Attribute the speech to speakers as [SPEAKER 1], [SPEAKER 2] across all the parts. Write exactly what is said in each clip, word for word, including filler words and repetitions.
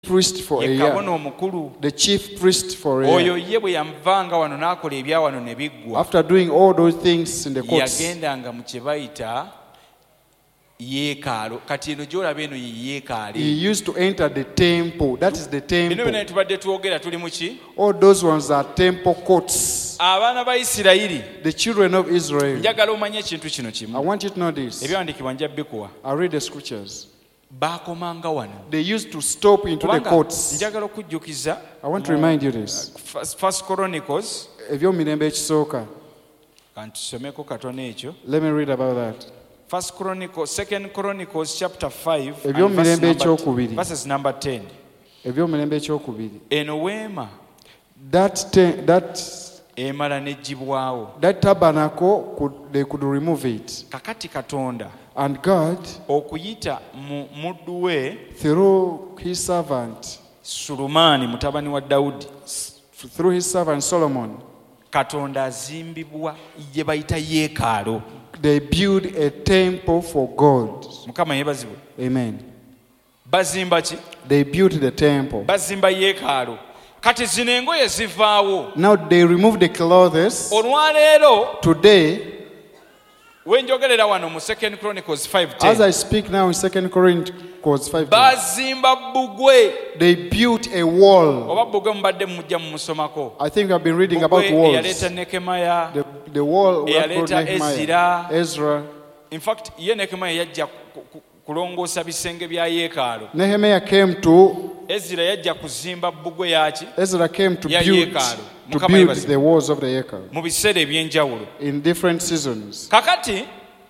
[SPEAKER 1] priest for a
[SPEAKER 2] ye
[SPEAKER 1] year.
[SPEAKER 2] kabona omukulu.
[SPEAKER 1] The chief priest for a
[SPEAKER 2] Oyo
[SPEAKER 1] year.
[SPEAKER 2] ye bwe yamuvanga wano n'akola ebya wano ne biggwa.
[SPEAKER 1] After doing all those things in the courts,
[SPEAKER 2] yagendanga mu kye bayita yeekalo. Kati eno gy'olaba eno ye yeekaale.
[SPEAKER 1] he used to enter the temple. That is the
[SPEAKER 2] Bino
[SPEAKER 1] temple.
[SPEAKER 2] bino tubadde twogera tuli mu ki?
[SPEAKER 1] All those ones are temple courts.
[SPEAKER 2] Abaana ba Isirayiri,
[SPEAKER 1] The children of Israel.
[SPEAKER 2] njagala omanye ekintu kino
[SPEAKER 1] I
[SPEAKER 2] kimu.
[SPEAKER 1] want you to know this.
[SPEAKER 2] Ebyawandiikibwa njja bikuwa.
[SPEAKER 1] I read the scriptures.
[SPEAKER 2] Baakomanga wano.
[SPEAKER 1] They used to stop into the
[SPEAKER 2] Kubanga
[SPEAKER 1] courts.
[SPEAKER 2] njagala okujjukiza
[SPEAKER 1] I want to remind you this.
[SPEAKER 2] First- First Chronicles,
[SPEAKER 1] Ebyomirembe ekisooka.
[SPEAKER 2] kantusomeko katono ekyo.
[SPEAKER 1] Let me read about that.
[SPEAKER 2] First Chronicles, Second Chronicles chapter five and
[SPEAKER 1] Ebyomirembe
[SPEAKER 2] verse number-
[SPEAKER 1] ekyokubiri.
[SPEAKER 2] verses number ten.
[SPEAKER 1] Ebyomirembe ekyokubiri.
[SPEAKER 2] Eno weema
[SPEAKER 1] That te- that
[SPEAKER 2] emala n'eggyibwawo.
[SPEAKER 1] that tabernacle could they could remove it,
[SPEAKER 2] Kakati Katonda
[SPEAKER 1] and God
[SPEAKER 2] okuyita mu muddu we
[SPEAKER 1] through his servant
[SPEAKER 2] Sulumaani mutabani wa Dawudi,
[SPEAKER 1] through his servant Solomon,
[SPEAKER 2] Katonda azimbibwa gye bayita yeekaalo.
[SPEAKER 1] they built a temple for God.
[SPEAKER 2] Mukama yeebazibwe.
[SPEAKER 1] Amen.
[SPEAKER 2] Bazimba ki?
[SPEAKER 1] They built the temple.
[SPEAKER 2] Bazimba yeekaalo. Kati zino engoye zivaawo.
[SPEAKER 1] Now they removed the clothes.
[SPEAKER 2] Olwaleero
[SPEAKER 1] Today,
[SPEAKER 2] wenjogerera wano mu Second Chronicles five
[SPEAKER 1] as
[SPEAKER 2] ten,
[SPEAKER 1] I speak now in Second Chronicles five,
[SPEAKER 2] bazimba bbugwe.
[SPEAKER 1] they built a wall.
[SPEAKER 2] Oba bbugwe mubadde mujja mumusomako.
[SPEAKER 1] I think I've been reading about
[SPEAKER 2] Bbugwe
[SPEAKER 1] walls.
[SPEAKER 2] eyaleeta Nekemaya.
[SPEAKER 1] The, the wall was
[SPEAKER 2] Eyaleeta
[SPEAKER 1] called Nehemiah,
[SPEAKER 2] Ezra.
[SPEAKER 1] Ezra.
[SPEAKER 2] In fact ye Nekemaya yajja ku- ku- kulongoosa bisenge bya yeekaalo.
[SPEAKER 1] Nehemiah came to
[SPEAKER 2] Ezra yajja kuzimba bbugwe yaki
[SPEAKER 1] Ezra came to
[SPEAKER 2] Ya
[SPEAKER 1] build
[SPEAKER 2] yeekaalu.
[SPEAKER 1] to
[SPEAKER 2] Mukama
[SPEAKER 1] build
[SPEAKER 2] yebaze.
[SPEAKER 1] the walls of the Yekal
[SPEAKER 2] mu biseera eby'enjawulo.
[SPEAKER 1] in different seasons.
[SPEAKER 2] Kakati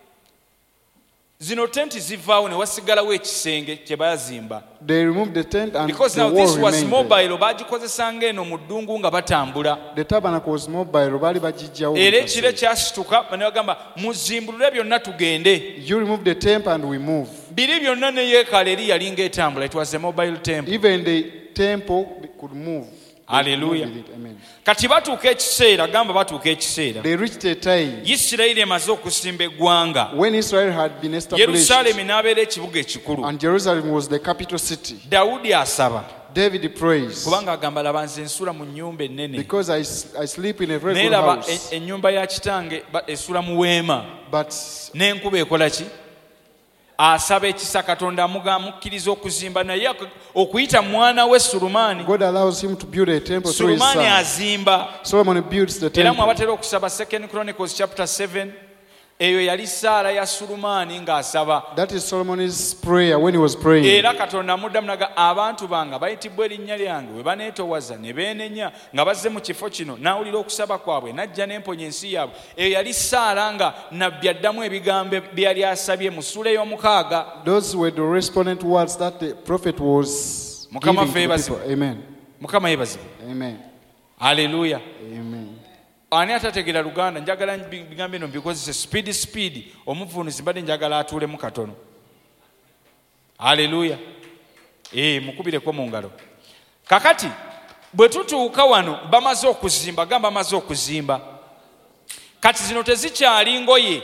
[SPEAKER 2] zino tenti zivaawo ne wasigalawo ekisenge kye baazimba.
[SPEAKER 1] They removed the tent and
[SPEAKER 2] Because
[SPEAKER 1] the
[SPEAKER 2] now
[SPEAKER 1] wall
[SPEAKER 2] this was
[SPEAKER 1] remained there.
[SPEAKER 2] mobile, baagikozesanga eno mu ddungu nga batambula.
[SPEAKER 1] The tabernacle was mobile. Bali bajijjawo
[SPEAKER 2] Era
[SPEAKER 1] mu
[SPEAKER 2] ekire
[SPEAKER 1] kaseera.
[SPEAKER 2] kyasituka ne bagamba muzimbulule byonna tugende.
[SPEAKER 1] You remove the temple and we move.
[SPEAKER 2] Biri byonna ne yeekaalo eri yali ng'etambula. It was a mobile temple.
[SPEAKER 1] Even the temple could move. They could
[SPEAKER 2] Hallelujah.
[SPEAKER 1] move with it. Amen.
[SPEAKER 2] Kati batuuka ekiseera, gamba batuuka ekiseera.
[SPEAKER 1] They reached a time
[SPEAKER 2] Isirayiri emaze okusimba eggwanga.
[SPEAKER 1] when Israel had been established
[SPEAKER 2] Yerusaalemi n'abeera ekibuga ekikulu.
[SPEAKER 1] and Jerusalem was the capital city.
[SPEAKER 2] Dawudi asaba.
[SPEAKER 1] David prays
[SPEAKER 2] Kubanga agamba laba nze nsula mu nnyumba ennene.
[SPEAKER 1] because I, s- I sleep in a very
[SPEAKER 2] Naye
[SPEAKER 1] good
[SPEAKER 2] laba
[SPEAKER 1] house.
[SPEAKER 2] en- ennyumba ya kitange ba- esula mu weema.
[SPEAKER 1] But
[SPEAKER 2] N'enkuba ekola ki? Asaba ekisa Katonda amuga amukkiriza okuzimba naye ak- okuyita mwana we Sulumaani.
[SPEAKER 1] God allows him to build a temple through his
[SPEAKER 2] Sulumaani
[SPEAKER 1] son.
[SPEAKER 2] azimba.
[SPEAKER 1] Solomon builds the
[SPEAKER 2] Era mwe
[SPEAKER 1] temple.
[SPEAKER 2] abatera okusaba Second Chronicles chapter seven, eyo yali ssaala ya Sulumaani ng'asaba.
[SPEAKER 1] That is Solomon's prayer when he was praying.
[SPEAKER 2] Era Katonda amuddamu naga abantu bange bayitibwa erinnya lyange bwe baneetoowaza ne beenenya nga bazze mu kifo kino n'awulira okusaba kwabwe n'ajja n'emponya ensi yaabwe. Eyo yali ssaala nga nabbi addamu ebigambo bye yali asabye mu ssuula ey'omukaaga.
[SPEAKER 1] Those were the respondent words that the prophet was
[SPEAKER 2] Mukama
[SPEAKER 1] giving to the
[SPEAKER 2] ffe
[SPEAKER 1] people. Amen.
[SPEAKER 2] Mukama yeebazibwe.
[SPEAKER 1] Amen.
[SPEAKER 2] Haleluya.
[SPEAKER 1] Amen.
[SPEAKER 2] Ani atategeera Luganda njagala bigambo bino bikozese speed speed omuvunuzi mbadde njagala atuulemu katono. Haleluya. Eh, mukubireko mu ngalo. Kakati bwe tutuuka wano bamaze okuzimba, gamba bamaze okuzimba. Kati zino tezikyali ngoye.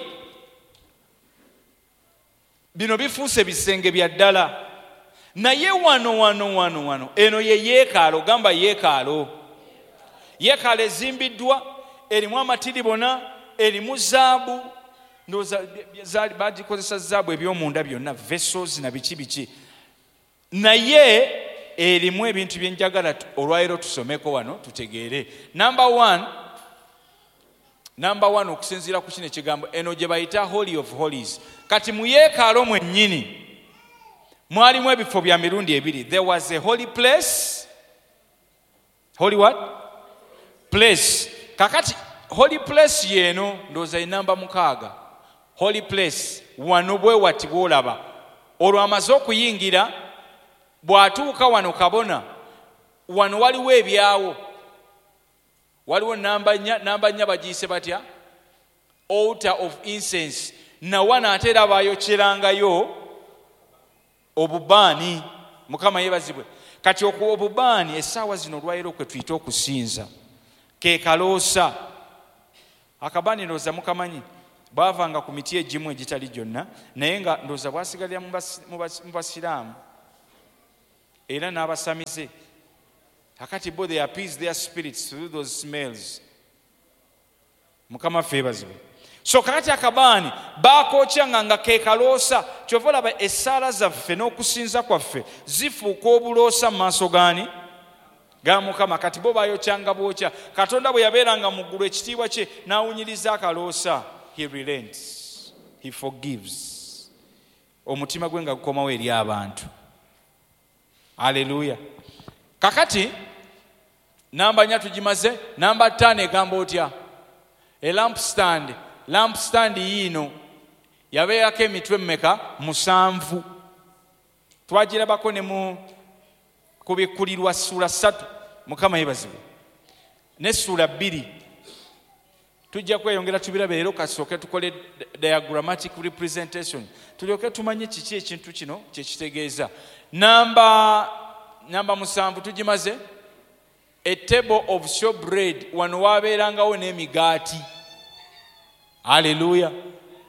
[SPEAKER 2] Bino bifuuse bisenge bya ddala. Naye wano wano wano wano eno ye yeekaalo, gamba yeekaalo. Yeekaalo ezimbiddwa erimu amatiribona, erimu zaabu, ndowooza bagikozesa zaabu eby'omunda byonna, vessels na biki biki. Naye erimu ebintu bye njagala olwaleero tusomeko wano tutegeere. Number one, number one okusinziira ku kino ekigambo eno gye bayita Holy of Holies. Kati mu yeekaalo mwennyini mwalimu ebifo bya mirundi ebiri. There was a holy place. Holy what? Place. Kakati holy place yeno ndowooza enamba mukaaga. Holy place wano bwe wati bw'olaba. Olwo amaze okuyingira bw'atuuka wano kabona wano waliwo ebyawo. Waliwo namba nnya, namba nnya bagiyise batya? Altar of incense. Na wana ate era baayokyerangayo obubaani. Mukama yeebazibwe. Kati okuwa obubaani essaawa zino olwaleero kwe tuyita okusinza. Ke kaloosa. Akabaani ndowooza mukamanyi bwavanga ku miti egimu egitali gyonna naye nga ndowooza bwasigalira mu basiraamu. era n'abasamize. Kakati bo they appease their spirits through those smells. Mukama feebazibwe. So kakati akabaani baakokyanga nga ke kaloosa. Kyova olaba essaala zaffe n'okusinza kwaffe zifuuka obuloosa mu maaso gaani ga Mukama. Kati bo baayokyanga bookya. Katonda bwe yabeeranga mu ggulu ekitiibwa kye n'awunyiriza akaloosa, he relents, he forgives. Omutima gwe nga gukomawo eri abantu. Haleluya. Kakati namba nnya tugimaze. Namba ttaano egamba otya? A lamp stand. Lamp stand yiino yabeerako emitwe mmeka? Musanvu. Twagirabako ne mu kubikkulirwa ssuula ssatu. Mukama yeebazibwe. Ne ssuula bbiri. Tujja kweyongera tubirabe leero kasooke tukole diagrammatic representation. Tulyoke tumanye kiki ekintu kino kye kitegeeza. Namba namba musanvu tugimaze. A table of showbread. Wano waabeerangawo n'emigaati. Haleluya.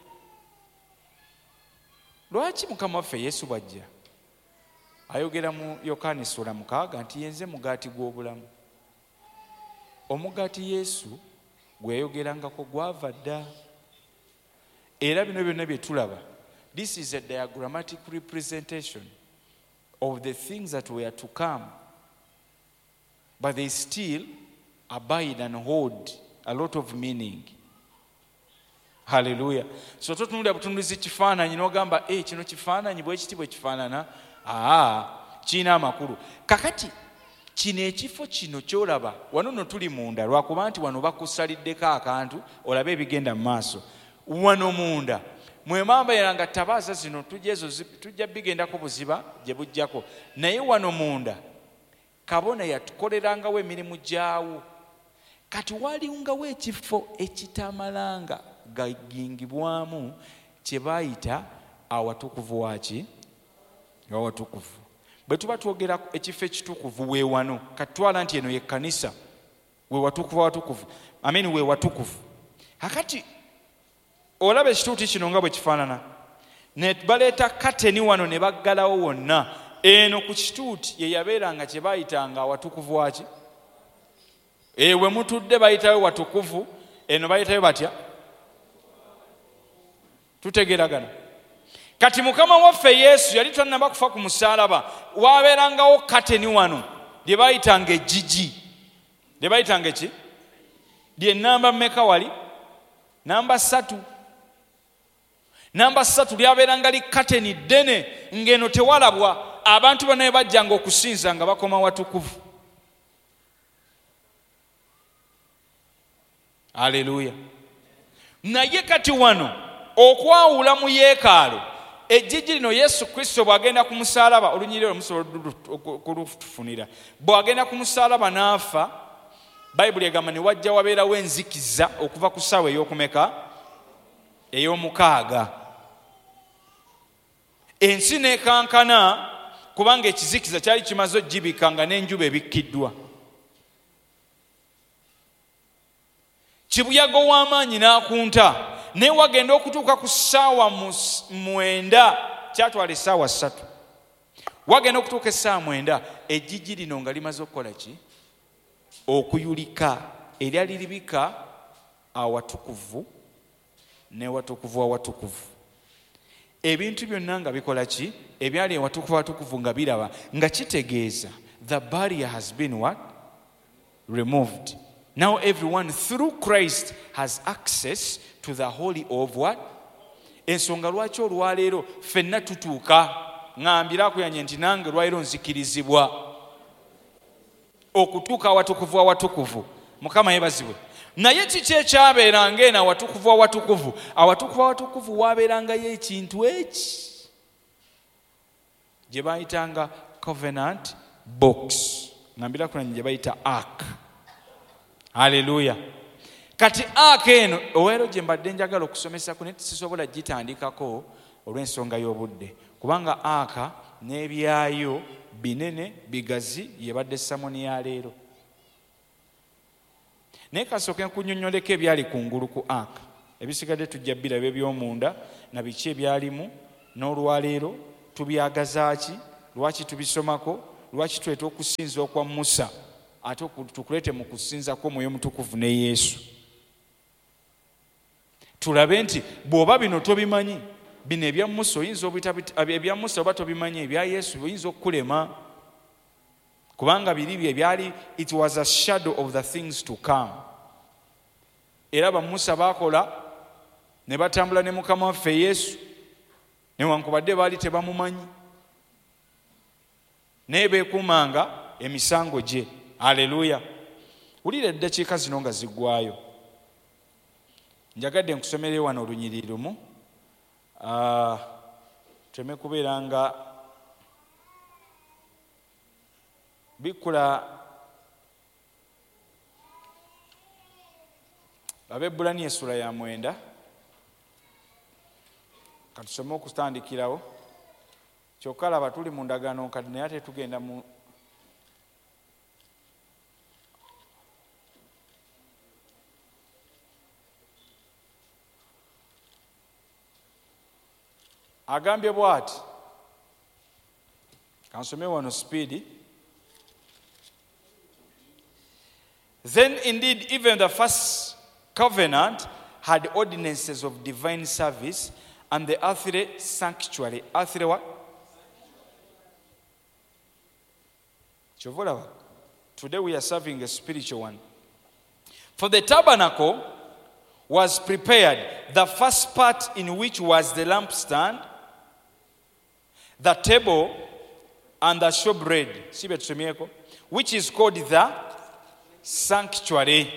[SPEAKER 2] Lwaki Mukama waffe Yesu bw'ajja ayogera mu Yokaana ssuula mukaaga nti yenze mugaati gw'obulamu? Omugaati Yesu gwe yayogerangako gwava dda. Era bino byonna bye tulaba, this is a diagrammatic representation of the things that were to come, but they still abide and hold a lot of meaning. Haleluya. So totunulira butunulizi kifaananyi n'ogamba eh kino kifaananyi bwe kiti bwe kifaanana. Aa, kiina amakulu. Kakati kino ekifo kino kyolaba wano no tuli munda, lwakuba nti wano bakusaliddeko akantu olabe ebigenda mu maaso. Wano munda mwe mamba yeranga tabaaza zino tujja ezo tujja bigendako buziba gye bujjako. Naye wano munda kabona yatukolerangawo emirimu gyawo. Kati waliungawo ekifo ekitamalanga gagingibwamu kye baayita awatukuvu waki? Awatukuvu. Bwe tuba twogera ekifo ekitukuvu we wano, kati twala nti eno ye kkanisa, we watukuvu awatukuvu. Amen, we watukuvu. Kakati olaba ekituuti kino nga bwe kifaanana. Ne baleeta kateni wano ne baggalawo wonna. Eno ku kituuti ye yabeeranga kye baayitanga awatukuvu waki? Ewe mutudde bayitayo watukuvu, eno bayitayo batya? Tutegeragana. Kati Mukama waffe Yesu yali tannaba kufa ku musaalaba, waabeerangawo kateni wano lye bayitanga ejjigi. Lye bayitanga ki? Lye namba mmeka wali? Namba ssatu. Namba ssatu lyabeeranga li kateni ddene, ng'eno tewalabwa. Abantu bonna bajjanga okusinza nga bakoma watukuvu. Haleluya. Naye kati wano okwawula mu yeekaalu, ejjigi lino Yesu Kristo bw'agenda ku musaalaba, olunyiriro musobola kulufunira, bw'agenda ku musaalaba n'afa, Bayibuli egamba ne wajja wabeerawo enzikiza okuva ku ssaawa ey'okumeka? Ey'omukaaga. Ensi n'ekankana kubanga ekizikiza kyali kimaze ogibika nga n'enjuba ebikkiddwa. Kibuyaga w'amaanyi n'akunta, naye wagenda okutuuka ku ssaawa mwenda, kyatwala essaawa ssatu. Wagenda okutuuka essaawa mwenda, ejjigi lino nga limaze okukola ki? Okuyulika. Eryali libika awatukuvu ne watukuvu awatukuvu. Ebintu byonna nga bikola ki? Ebyali awatukuvu awatukuvu nga biraba, nga kitegeeza the barrier has been what? Removed. Now everyone through Christ has access to the holy of what? Ensonga lwaki olwaleero ffenna tutuuka, ngambiraku yanye nti nange lwaleero nzikirizibwa okutuuka awatukuvu awatukuvu. Mukama yeebazibwe. Naye kiki ekyabeeranga eno awatukuvu awatukuvu? Awatukuvu awatukuvu waabeerangayo ekintu eki gye baayitanga covenant box. Ngambiraku nanye gye bayita ark. Haleluya. Kati ark eno oweero gye mbadde njagala okusomesa ku neti sisobola gitandikako olw'ensonga y'obudde, kubanga ark n'ebyayo binene bigazi yebadde samoni ya leero. Naye kasooke nkunnyonnyoleko ebyali kungulu ku ark. Ebisigadde tujja biraba eby'omunda na biki ebyalimu, n'olwaleero tubyagazaaki, lwaki tubisomako, lwaki tuleta okusinza okwa Musa ate tukulete mu kusinza kw'Omwoyo Mutukuvu ne Yesu. Tulabe nti bw'oba bino tobimanyi, bino ebya Musa oyinza obita ebya Musa oba tobimanyi, ebya Yesu oyinza okukulema, kubanga biri bye byali, it was a shadow of the things to come. Era ba Musa bakola ne batambula ne Mukama waffe Yesu newankubadde baali tebamumanyi, naye beekumanga emisango gye. Haleluya. Wulira eddakiika zino nga ziggwayo, njagadde nkusomere wano olunyiriri lumu uh, teme kubeera nga bikula. Ab'Ebbulaniya essula ya mwenda, katusome okutandikirawo. Kyokka laba tuli mu ndagaano kati naye ate tugenda mu agambye bw'ati. Kansome wano speedi. Then indeed even the first covenant had ordinances of divine service and the earthly sanctuary. Earthly what? Today we are serving a spiritual one. For the tabernacle was prepared, the first part in which was the lampstand, the table, and the showbread, which is called the sanctuary.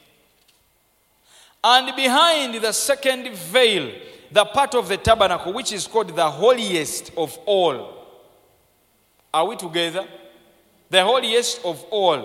[SPEAKER 2] And behind the second veil, the part of the tabernacle, which is called the holiest of all. Are we together? The holiest of all,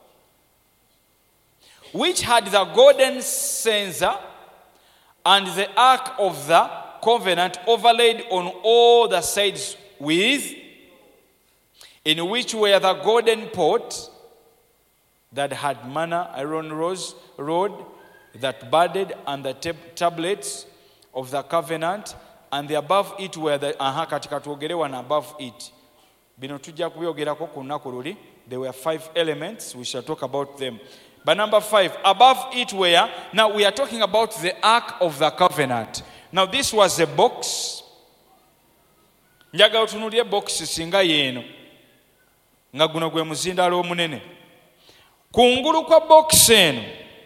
[SPEAKER 2] which had the golden censer and the ark of the covenant overlaid on all the sides with, in which were the golden pot that had manna, Aaron rose, rod that budded, and the tab- tablets of the covenant, and the above it were the aha katika tuogere wana above it. Bino tujja kubyogerako ku lunaku luli. There were five elements. We shall talk about them. But number five, above it were, now we are talking about the Ark of the Covenant. Now this was a box. Njaga otunulye box singa yeno. Nga guno gwe muzindalo omunene. Kungulu kwa box eno.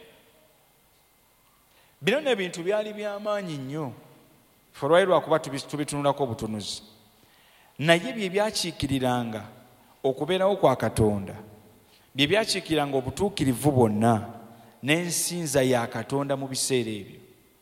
[SPEAKER 2] Bino ne bintu byali by'amaanyi nnyo. Folwairwa kuba tubitunulako obutunuzi. Naye bye byakiikiriranga okubeerawo kwa Katonda, bye byakiikiriranga obutuukirivu bwonna n'ensinza ya Katonda mu biseera ebyo.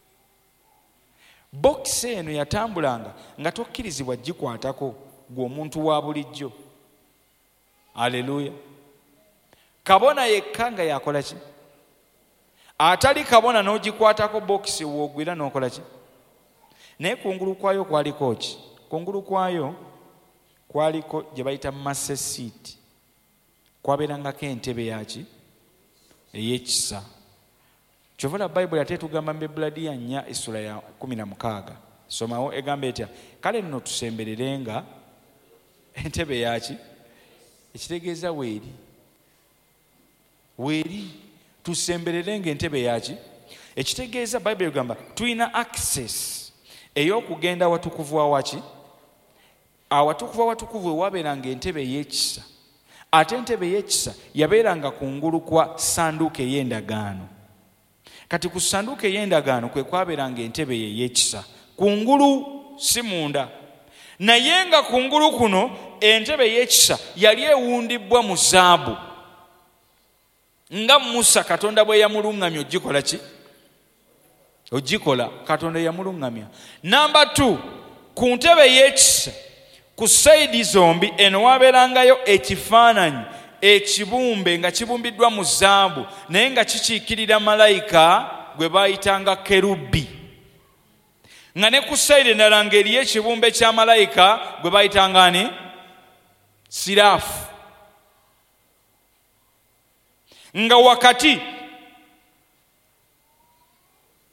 [SPEAKER 2] Bokisi eno yatambulanga nga tokkirizibwa gikwatako gwe omuntu wa bulijjo. Aleluya. Kabona yekka nga yakola ki? Atali kabona n'ogikwatako bokisi woogwira n'okola ki? Naye kungulu kwayo kwaliko ki? Kungulu kwayo kwaliko gye bayita master seat. Kwabeerangako entebe yaki? Ey'ekisa. Kyova Bayibuli ate tugamba mu Ebbulaniya nnya essula ya kumi na mukaaga. Somawo egamba etya? Kale nno tusembererenga entebe yaki? Ekitegeeza weeri. Weeri. Tusembererenga entebe yaki? Ekitegeeza Bayibuli egamba tulina access ey'okugenda watukuvu waki? Awatukuvu watukuvu wabeeranga entebe ey'ekisa. Ate entebe ey'ekisa yabeeranga kungulu kwa sanduuko ey'endagaano. Kati ku sanduuko ey'endagaano kwe kwabeeranga entebe ey'ekisa. Kungulu si munda. Naye nga kungulu kuno entebe ey'ekisa yali ewundibbwa mu zaabu. Nga Musa Katonda bwe yamulungamya ogikola ki? Ogikola. Katonda yamulungamya. Number two, ku ntebe ey'ekisa ku sayidi zombi eno wabeerangayo ekifaananyi ekibumbe nga kibumbiddwa mu zaabu naye nga kikiikirira malayika gwe baayitanga kerubi. Nga ne ku sayidi endala ng'eriyo ekibumbe kya malayika gwe baayitanga ani? Siraafu. Nga wakati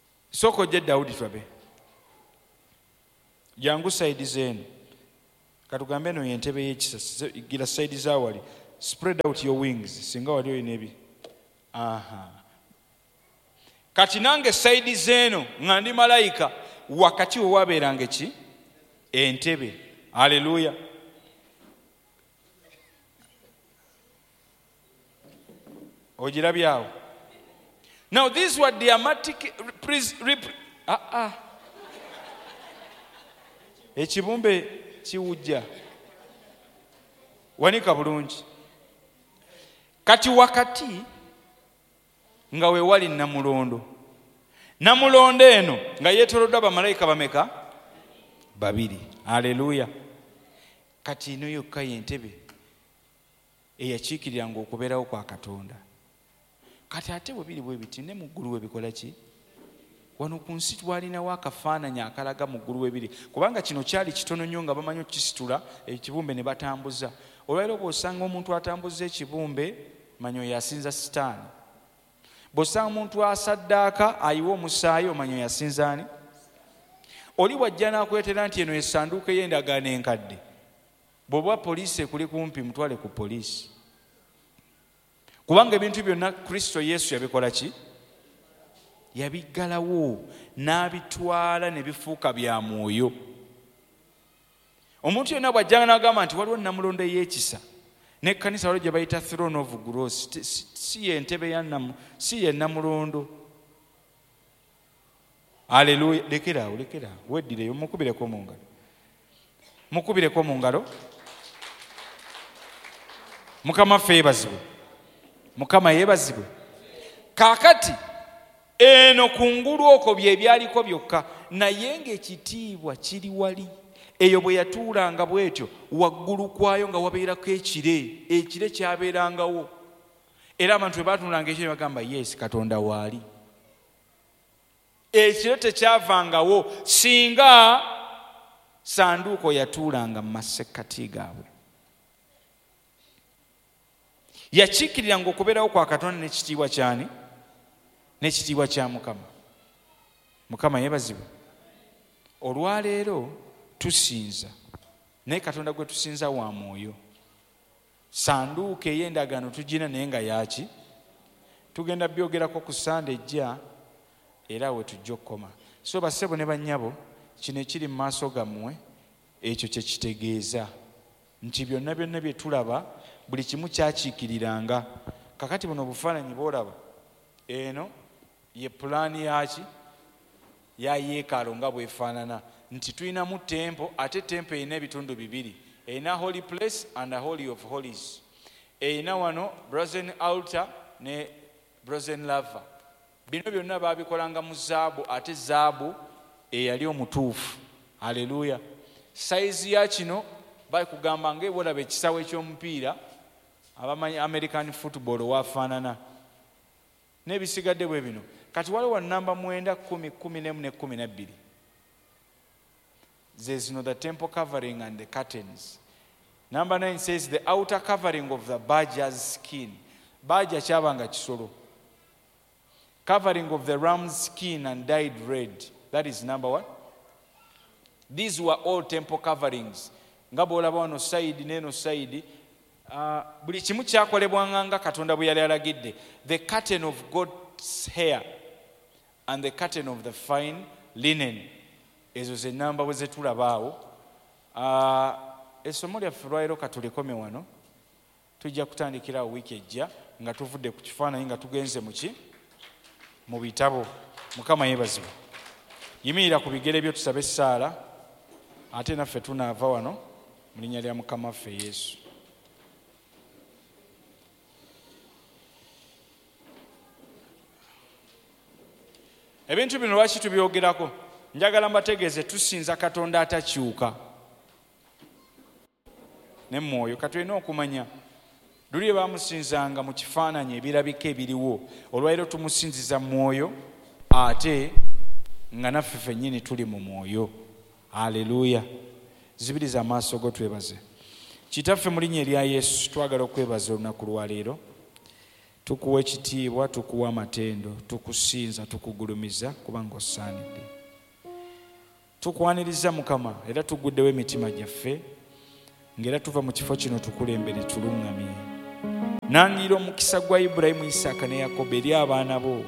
[SPEAKER 2] soko je Daudi twabe jangu sayidi zenu katugambe eno yentebe y'ekisa gira side zawali spread out your wings singa wali oyina ebi aha kati nange side zeno nga ndi malayika wakati we wabeeranga eki entebe. Haleluya. Ojirabyawo. Now these were dramatic ah ah ekibumbe kiwujja wanika bulungi kati wakati nga we wali namulondo namulondo eno nga yeetoloddwa bamalayika bameka babiri. Haleluya. Kati ino yokka yentebe eyakiikiriranga okubeerawo kwa Katonda. Kati ate bwe biri bwe biti ne mu ggulu we bikola ki? Wano ku nsi twalinawo akafaananyi akalaga mu ggulu we biri kubanga kino kyali kitono nnyo nga bamanyi okukisitula ekibumbe ne batambuza. Olwaliro bw'osanga omuntu atambuza ekibumbe manyi oyo yasinza sitaani. Bw'osanga omuntu asaddaaka ayiwa omusaayi omanyi oyo yasinza ani? Oli wajja n'akwetera nti eno essanduuko ey'endagaano enkadde bw'oba poliisi ekuli kumpi mutwale ku poliisi kubanga ebintu byonna Kristo Yesu yabikola ki? Yabiggalawo n'abitwala ne bifuuka bya mwoyo. Omuntu yenna bw'ajjanga n'agamba nti waliwo namulondo ey'ekisa n'ekkanisa waliwo gye bayita throne of grace si yentebe ya namu si ye namulondo. Haleluya. Lekeraawo lekeraawo weddireyo mukubireko mu ngalo mukubireko mu ngalo. Mukama ffe yeebazibwe. Mukama yeebazibwe. Kaakati eno kungulu okwo bye byaliko byokka naye ng'ekitiibwa kiri wali. Eyo bwe yatuulanga bw'etyo waggulu kwayo nga wabeerako ekire ekire kyabeerangawo era abantu bwe baatuulanga ekyo bagamba yes Katonda waali. Ekire tekyavangawo singa sanduuko yatuulanga mu masekkati gaabwe. Yakiikiriranga okubeerawo kwa Katonda n'ekitiibwa kyani? N'ekitiibwa kya Mukama. Mukama yeebazibwe. Olwaleero tusinza naye Katonda gwe tusinza wa mwoyo. Sanduuko ey'endagaano tugina naye nga yaki? Tugenda byogerako ku Sande ejja era we tujja okukoma. So bassebo ne bannyabo kino ekiri mu maaso gammwe ekyo kye kitegeeza nti byonna byonna bye tulaba buli kimu kyakiikiriranga. Kakati buno obufaananyi bw'olaba eno ye pulaani yaki ya yeekaalu nga bwefaanana nti tulinamu tempo ate tempo erina ebitundu bibiri. Erina holy place and a holy of holies. Erina wano brazen altar ne brazen laver. Bino byonna baabikolanga mu zaabu ate zaabu eyali omutuufu. Haleluya. Saizi ya kino bakugamba ng'ebwolaba ekisawo eky'omupiira abamanyi American football waafaanana n'ebisigadde bwe bino. Kati waliwo namba mwenda kumi kumi n'emu ne kumi na bbiri. There's no the temple covering and the curtains. Number nine says the outer covering of the badger's skin. Badger kyabanga kisolo. Covering of the ram's skin and dyed red. That is number one. These were all temple coverings. Nga bw'olaba wano side n'eno side uh, buli kimu kyakolebwanga nga Katonda bwe yali alagidde. The curtain of God's hair and the curtain of the fine linen. Ezo ze namba bwe zetulabaawo. Uh, essomo lyaffe lwaliro katulikome wano. Tujja kutandikirawo wiiki ejja nga tuvudde ku kifaananyi nga tugenze mu ki? Mu bitabo. Mukama yeebazibwe. Yimirira ku bigere byo tusabe essaala ate naffe tunaava wano mu linnya lya Mukama waffe Yesu. Ebintu bino lwaki tubyogerako? Njagala mbategeeze tusinza Katonda atakyuka ne mwoyo. Katulina okumanya luli baamusinzanga mu kifaananyi ebirabika ebiriwo. Olwaliro tumusinziza mwoyo ate nga naffe ffennyini tuli mu mwoyo. Haleluya. Zibiriza amaaso go twebaze. Kitaffe mu linnya erya Yesu twagala okwebaza olunaku lwaleero. Tukuwa ekitiibwa, tukuwa amatendo, tukusinza, tukugulumiza kubanga osaanidde. Tukwaniriza Mukama era tuguddewo emitima gyaffe ngera tuva mu kifo kino tukulembere tuluŋŋamye. Nangira omukisa gwa Ibulayimu, Isaaka ne Yakobo eri abaana bo.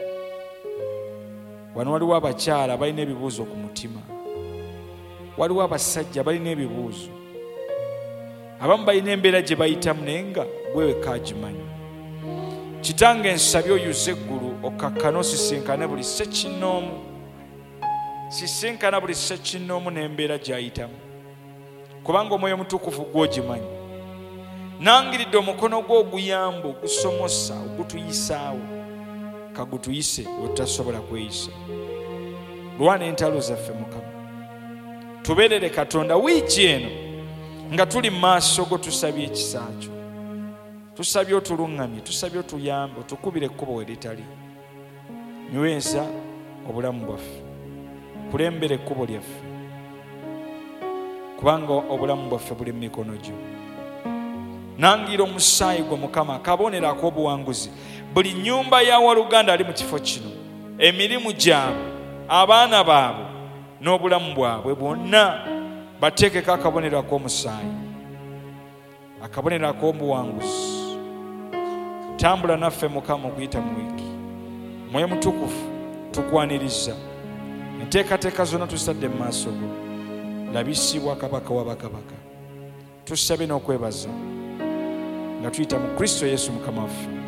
[SPEAKER 2] Wano waliwo abakyala balina ebibuuzo ku mutima, waliwo abasajja balina ebibuuzo, abamu balina embeera gye bayitamu naye nga gwe wekka agimanyi. Kitange nsabye oyuze eggulu okakkane osisinkane buli ssekinnoomu, sisinkana buli ssekinnoomu n'embeera gy'ayitamu, kubanga Omwoyo Mutukuvu gw'ogimanyi. Nangiridde omukono gwo oguyamba, ogusomosa, ogutuyisaawo, kagutuyise wetutasobola kweyisa. Lwana entalo zaffe Mukama, tubeerere Katonda wiiki eno nga tuli mu maaso go, tusabye ekisa kyo, tusabye otuluŋŋamye, tusabye otuyambe, otukubire ekkubo we litali. Nyweza obulamu bwaffe, kulembera ekkubo lyaffe, kubanga obulamu bwaffe buli mu mikono gyo. Nangira omusaayi gwo Mukama kabonero ak'obuwanguzi buli nnyumba ya waluganda ali mu kifo kino, emirimu gyabwe, abaana baabwe n'obulamu bwabwe bwonna bateekeko akabonero ak'omusaayi, akabonero ak'obuwanguzi. Tambula naffe Mukama okuyita mu wiiki. Mwoyo Mutukuvu tukwaniriza, enteekateeka zonna tusadde mu maaso go, labisibwa Kabaka wa bakabaka. Tusabe n'okwebaza nga tuyita mu Kristo Yesu Mukama waffe.